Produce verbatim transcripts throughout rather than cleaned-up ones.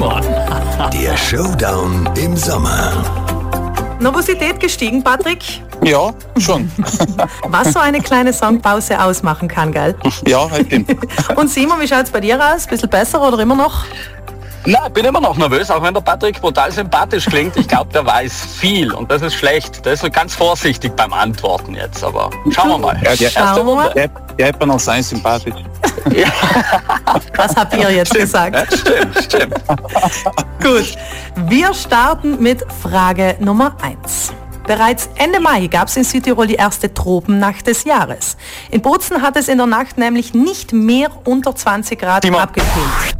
Simon. Der Showdown im Sommer. Nervosität gestiegen, Patrick? Ja, schon. Was so eine kleine Songpause ausmachen kann, gell? Ja, halt stimmt. Und Simon, wie schaut's bei dir aus? Bisschen besser oder immer noch? Na, ich bin immer noch nervös, auch wenn der Patrick brutal sympathisch klingt. Ich glaube, der weiß viel und das ist schlecht. Der ist so ganz vorsichtig beim Antworten jetzt, aber schauen wir mal. Ja, der, Schauen wir mal. der, der hat mir noch sein sympathisch. Ja. Was habt ihr jetzt gesagt? Ja, stimmt, stimmt. Gut, wir starten mit Frage Nummer eins. Bereits Ende Mai gab es in Südtirol die erste Tropennacht des Jahres. In Bozen hat es in der Nacht nämlich nicht mehr unter zwanzig Grad Simon. abgekühlt.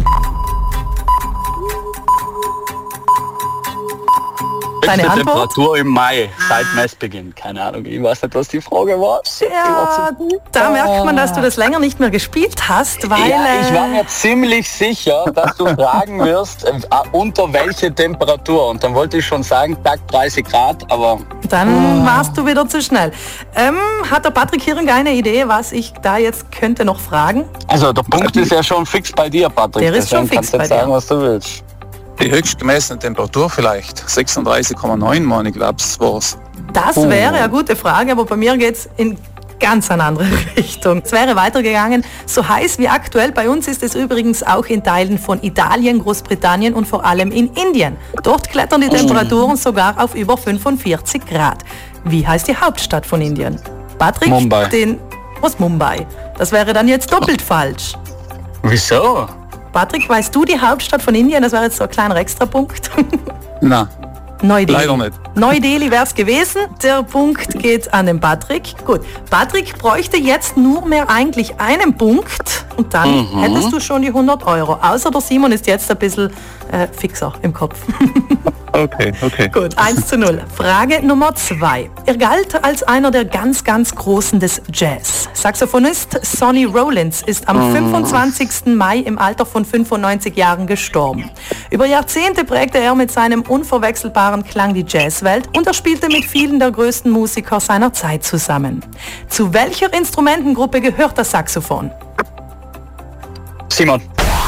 Deine Höchste Antwort? Temperatur im Mai seit Messbeginn. Keine Ahnung, ich weiß nicht, was die Frage war. Ja, da merkt man, dass du das länger nicht mehr gespielt hast, weil... Ja, ich war äh, mir ziemlich sicher, dass du fragen wirst, äh, unter welche Temperatur. Und dann wollte ich schon sagen, Tag dreißig Grad, aber... Dann warst du wieder zu schnell. Ähm, hat der Patrick hier eine Idee, was ich da jetzt könnte noch fragen? Also der Punkt ist ja schon fix bei dir, Patrick. Der ist schon Deswegen fix kannst du jetzt bei dir. sagen, was du willst. Die höchst gemessene Temperatur vielleicht. sechsunddreißig Komma neun, Mann, ich glaube, das war's. Das wäre eine gute Frage, aber bei mir geht es in ganz eine andere Richtung. Es wäre weitergegangen. So heiß wie aktuell bei uns ist es übrigens auch in Teilen von Italien, Großbritannien und vor allem in Indien. Dort klettern die Temperaturen sogar auf über fünfundvierzig Grad. Wie heißt die Hauptstadt von Indien? Patrick, Mumbai. Den, was Mumbai? Das wäre dann jetzt doppelt falsch. Wieso? Patrick, weißt du die Hauptstadt von Indien? Das wäre jetzt so ein kleiner Extrapunkt. Na, Neu-Delhi. leider nicht. Neu-Delhi wäre es gewesen. Der Punkt geht an den Patrick. Gut, Patrick bräuchte jetzt nur mehr eigentlich einen Punkt und dann Mhm. hättest du schon die hundert Euro. Außer der Simon ist jetzt ein bisschen äh, fixer im Kopf. Okay, okay. Gut, eins zu null. Frage Nummer zwei. Er galt als einer der ganz, ganz Großen des Jazz. Saxophonist Sonny Rollins ist am fünfundzwanzigsten Mai im Alter von fünfundneunzig Jahren gestorben. Über Jahrzehnte prägte er mit seinem unverwechselbaren Klang die Jazzwelt und er spielte mit vielen der größten Musiker seiner Zeit zusammen. Zu welcher Instrumentengruppe gehört das Saxophon? Simon.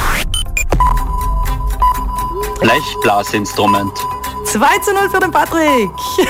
Blechblasinstrument. zwei zu null für den Patrick.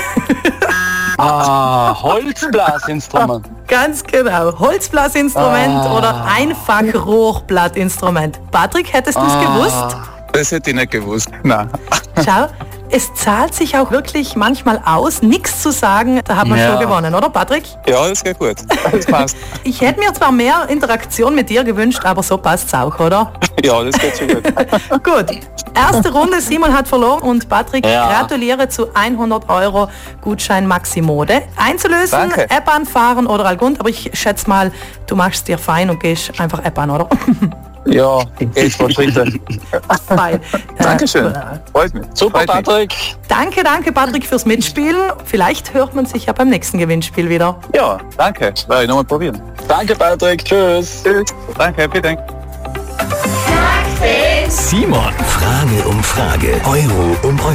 Ah, Holzblasinstrument. Ganz genau. Holzblasinstrument Ah. oder Einfachrohrblattinstrument. Patrick, hättest du es gewusst? Das hätte ich nicht gewusst. Nein. Schau, es zahlt sich auch wirklich manchmal aus, nichts zu sagen. Da hat man Ja. schon gewonnen, oder Patrick? Ja, das geht gut. Das passt. Ich hätte mir zwar mehr Interaktion mit dir gewünscht, aber so passt es auch, oder? Ja, das geht schon gut. Gut. Erste Runde, Simon hat verloren und Patrick, Ja. gratuliere zu hundert Euro Gutschein Maximode. Einzulösen, Danke. App anfahren oder Algund, aber ich schätze mal, du machst dir fein und gehst einfach App an, oder? Ja, geht vor Schritte. Fein. Dankeschön. Äh, Freut mich. Super, Freut mich. Patrick. Danke, danke Patrick fürs Mitspielen. Vielleicht hört man sich ja beim nächsten Gewinnspiel wieder. Ja, danke. Werde ich nochmal probieren. Danke, Patrick. Tschüss. Tschüss. Danke, vielen Dank. Simon. Frage um Frage. Euro um Euro.